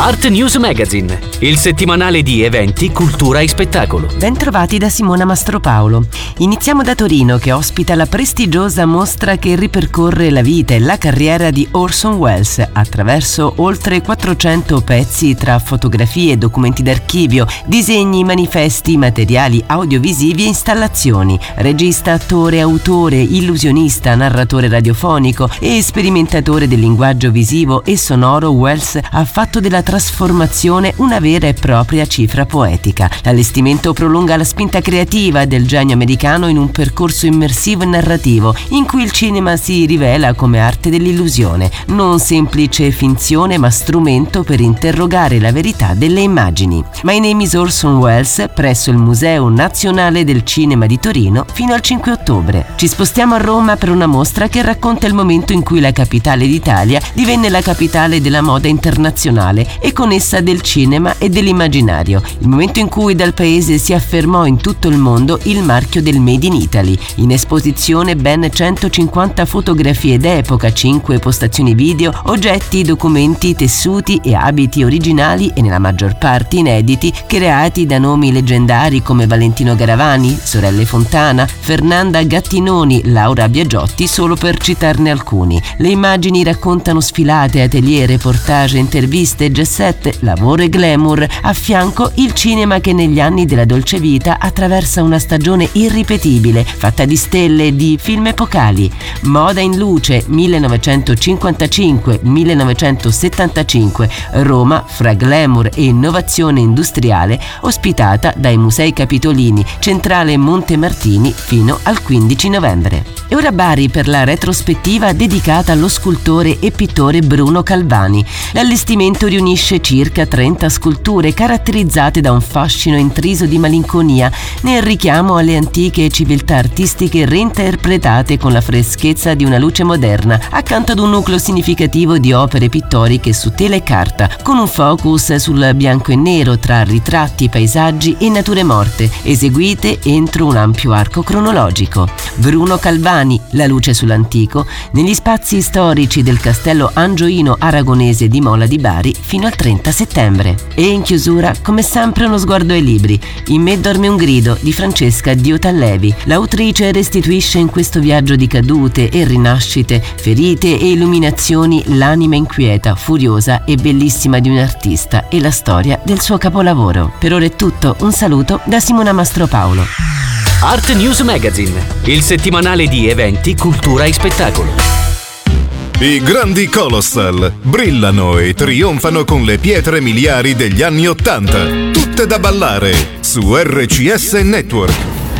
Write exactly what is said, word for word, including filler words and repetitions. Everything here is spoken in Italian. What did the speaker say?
Art News Magazine, il settimanale di eventi, cultura e spettacolo. Bentrovati da Simona Mastropaolo. Iniziamo da Torino, che ospita la prestigiosa mostra che ripercorre la vita e la carriera di Orson Welles attraverso oltre quattrocento pezzi tra fotografie, documenti d'archivio, disegni, manifesti, materiali audiovisivi e installazioni. Regista, attore, autore, illusionista, narratore radiofonico e sperimentatore del linguaggio visivo e sonoro, Welles ha fatto della trasformazione una vera e propria cifra poetica. L'allestimento prolunga la spinta creativa del genio americano in un percorso immersivo e narrativo in cui il cinema si rivela come arte dell'illusione, non semplice finzione ma strumento per interrogare la verità delle immagini. My Name is Orson Welles presso il Museo Nazionale del Cinema di Torino fino al cinque ottobre. Ci spostiamo a Roma per una mostra che racconta il momento in cui la capitale d'Italia divenne la capitale della moda internazionale e con essa del cinema e dell'immaginario, il momento in cui dal paese si affermò in tutto il mondo il marchio del Made in Italy. In esposizione ben centocinquanta fotografie d'epoca, cinque postazioni video, oggetti, documenti, tessuti e abiti originali e nella maggior parte inediti, creati da nomi leggendari come Valentino Garavani, Sorelle Fontana, Fernanda Gattinoni, Laura Biagiotti, solo per citarne alcuni. Le immagini raccontano sfilate, atelier, reportage, interviste, jet set, lavoro e glamour, a fianco il cinema che negli anni della dolce vita attraversa una stagione irripetibile, fatta di stelle e di film epocali. Moda in luce, millenovecentocinquantacinque millenovecentosettantacinque, Roma fra glamour e innovazione industriale, ospitata dai Musei Capitolini, Centrale Monte Martini fino al quindici novembre. E ora Bari per la retrospettiva dedicata allo scultore e pittore Bruno Calvani. L'allestimento riunisce circa trenta sculture caratterizzate da un fascino intriso di malinconia nel richiamo alle antiche civiltà artistiche reinterpretate con la freschezza di una luce moderna, accanto ad un nucleo significativo di opere pittoriche su tela e carta, con un focus sul bianco e nero tra ritratti, paesaggi e nature morte, eseguite entro un ampio arco cronologico. Bruno Calvani, la luce sull'antico, negli spazi storici del castello angioino aragonese di Mola di Bari fino al trenta settembre. E in chiusura, come sempre, uno sguardo ai libri. In me dorme un grido di Francesca Diotallevi. L'autrice restituisce in questo viaggio di cadute e rinascite, ferite e illuminazioni l'anima inquieta, furiosa e bellissima di un artista e la storia del suo capolavoro. Per ora è tutto, un saluto da Simona Mastropaolo. Art News Magazine, il settimanale di eventi, cultura e spettacolo. I grandi Colossal brillano e trionfano con le pietre miliari degli anni Ottanta, tutte da ballare su R C S Network.